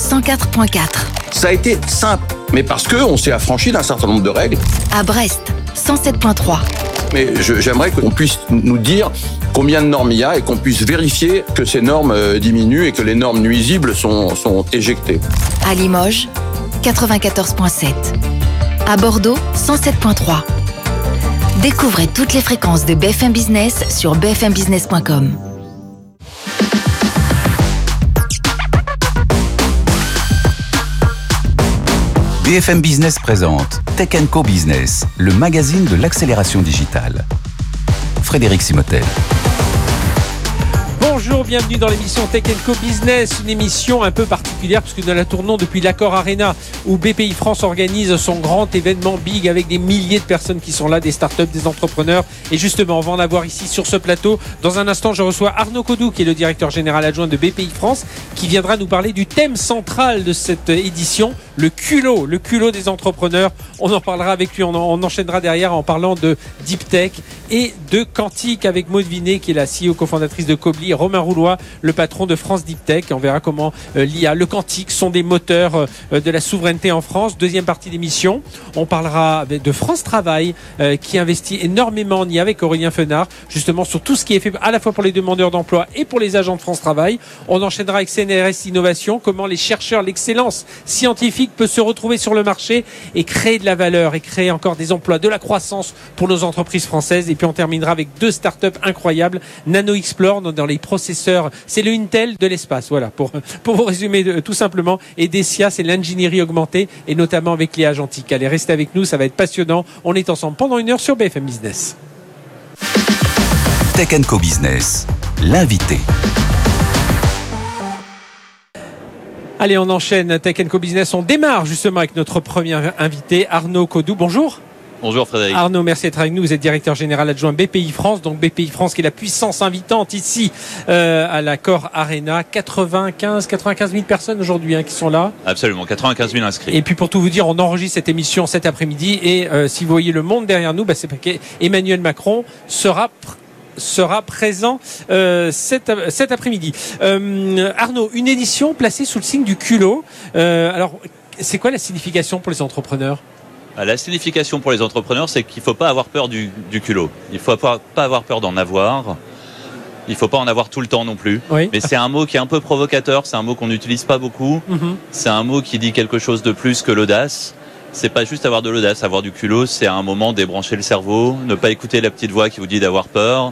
104.4. Ça a été simple, mais parce qu'on s'est affranchi d'un certain nombre de règles. À Brest, 107.3. Mais j'aimerais qu'on puisse nous dire combien de normes il y a et qu'on puisse vérifier que ces normes diminuent et que les normes nuisibles sont éjectées. À Limoges, 94.7. À Bordeaux, 107.3. Découvrez toutes les fréquences de BFM Business sur bfmbusiness.com. BFM Business présente Tech & Co Business, le magazine de l'accélération digitale. Frédéric Simotel. Bonjour, bienvenue dans l'émission Tech & Co Business, une émission un peu particulière puisque nous la tournons depuis l'Accor Arena où BPI France organise son grand événement big avec des milliers de personnes qui sont là, des startups, des entrepreneurs. Et justement, on va en avoir ici sur ce plateau. Dans un instant, je reçois Arnaud Codou qui est le directeur général adjoint de BPI France qui viendra nous parler du thème central de cette édition, le culot des entrepreneurs. On en parlera avec lui, on enchaînera derrière en parlant de Deep Tech et de Quantique avec Maud Vinet qui est la CEO cofondatrice de Cobly, Romain Roulois, le patron de France Deep Tech. On verra comment l'IA, le quantique sont des moteurs de la souveraineté en France. Deuxième partie d'émission, on parlera de France Travail qui investit énormément en IA avec Aurélien Fenard, justement sur tout ce qui est fait à la fois pour les demandeurs d'emploi et pour les agents de France Travail. On enchaînera avec CNRS Innovation, comment les chercheurs, l'excellence scientifique peut se retrouver sur le marché et créer de la valeur et créer encore des emplois, de la croissance pour nos entreprises françaises. Et puis on terminera avec deux startups incroyables, Nano Explore dans les processeurs, c'est le Intel de l'espace, voilà, pour vous résumer tout simplement. Et Dessia, c'est l'ingénierie augmentée et notamment avec l'IA agentique. Allez, restez avec nous, ça va être passionnant. On est ensemble pendant une heure sur BFM Business. Tech & Co Business, l'invité. Allez, on enchaîne Tech & Co Business. On démarre justement avec notre premier invité, Arnaud Codou. Bonjour. Bonjour Frédéric. Arnaud, merci d'être avec nous. Vous êtes directeur général adjoint BPI France. Donc BPI France qui est la puissance invitante ici à l'Accor Arena. 95 000 personnes aujourd'hui qui sont là. Absolument, 95 000 inscrits. Et puis pour tout vous dire, on enregistre cette émission cet après-midi. Et si vous voyez le monde derrière nous, c'est parce qu'Emmanuel Macron sera présent cet après-midi. Arnaud, une édition placée sous le signe du culot. Alors, c'est quoi la signification pour les entrepreneurs ? La signification pour les entrepreneurs, c'est qu'il ne faut pas avoir peur du culot. Il ne faut pas avoir peur d'en avoir. Il ne faut pas en avoir tout le temps non plus. Oui. Mais c'est un mot qui est un peu provocateur. C'est un mot qu'on n'utilise pas beaucoup. Mm-hmm. C'est un mot qui dit quelque chose de plus que l'audace. C'est pas juste avoir de l'audace. Avoir du culot, c'est à un moment débrancher le cerveau, ne pas écouter la petite voix qui vous dit d'avoir peur.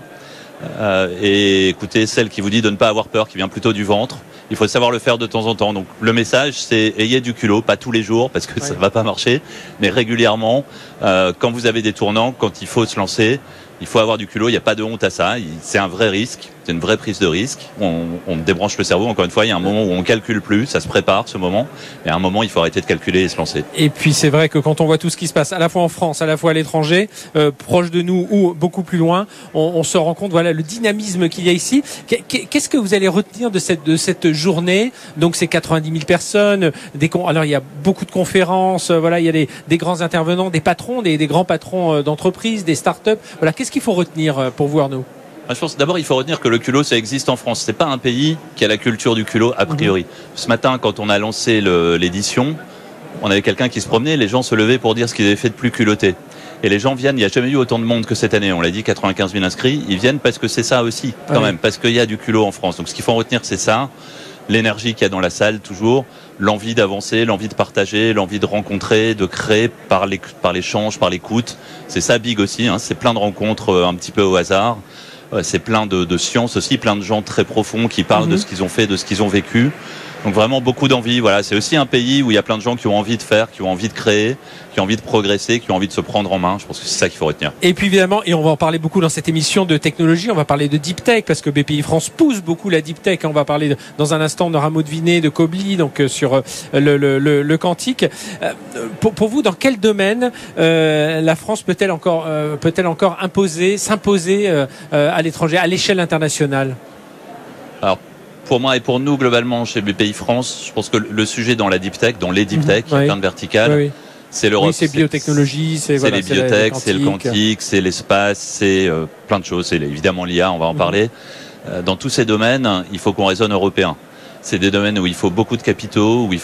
Et écoutez celle qui vous dit de ne pas avoir peur, qui vient plutôt du ventre. Il faut savoir le faire de temps en temps. Donc le message, c'est ayez du culot, pas tous les jours parce que ça va pas marcher, mais régulièrement, quand vous avez des tournants, quand il faut se lancer, il faut avoir du culot. Il n'y a pas de honte à ça. C'est un vrai risque. C'est une vraie prise de risque. On débranche le cerveau. Encore une fois, il y a un moment où on calcule plus. Ça se prépare, ce moment. Et à un moment, il faut arrêter de calculer et se lancer. Et puis, c'est vrai que quand on voit tout ce qui se passe, à la fois en France, à la fois à l'étranger, proche de nous ou beaucoup plus loin, on se rend compte, voilà, le dynamisme qu'il y a ici. Qu'est-ce que vous allez retenir de cette journée? Donc, c'est 90 000 personnes. Alors, il y a beaucoup de conférences. Voilà, il y a des grands intervenants, des patrons, des grands patrons d'entreprises, des startups. Voilà, qu'est-ce qu'il faut retenir pour vous, Arnaud? Je pense d'abord il faut retenir que le culot ça existe en France. C'est pas un pays qui a la culture du culot a priori. Ce matin quand on a lancé l'édition, on avait quelqu'un qui se promenait, les gens se levaient pour dire ce qu'ils avaient fait de plus culotté. Et les gens viennent, il n'y a jamais eu autant de monde que cette année. On l'a dit, 95 000 inscrits. Ils viennent parce que c'est ça aussi, quand même, parce qu'il y a du culot en France. Donc ce qu'il faut en retenir c'est ça, l'énergie qu'il y a dans la salle toujours, l'envie d'avancer, l'envie de partager, l'envie de rencontrer, de créer par l'échange, par l'écoute. C'est ça big aussi, c'est plein de rencontres un petit peu au hasard. C'est plein de sciences aussi, plein de gens très profonds qui parlent de ce qu'ils ont fait, de ce qu'ils ont vécu. Donc vraiment beaucoup d'envie. Voilà, c'est aussi un pays où il y a plein de gens qui ont envie de faire, qui ont envie de créer, qui ont envie de progresser, qui ont envie de se prendre en main. Je pense que c'est ça qu'il faut retenir. Et puis évidemment, et on va en parler beaucoup dans cette émission de technologie, on va parler de Deep Tech parce que BPI France pousse beaucoup la Deep Tech. On va parler dans un instant de Maud Vinet, de Cobly, donc sur le quantique. Pour vous, dans quel domaine la France peut-elle encore s'imposer à l'étranger, à l'échelle internationale? Alors, pour moi et pour nous, globalement, chez BPI France, je pense que le sujet dans la Deep Tech, dans les Deep Tech, plein de verticales, c'est l'Europe. Oui, c'est biotechnologie, c'est les biotech, c'est le quantique, c'est l'espace, c'est plein de choses. C'est évidemment l'IA, on va en parler. Dans tous ces domaines, il faut qu'on raisonne européen. C'est des domaines où il faut beaucoup de capitaux, où il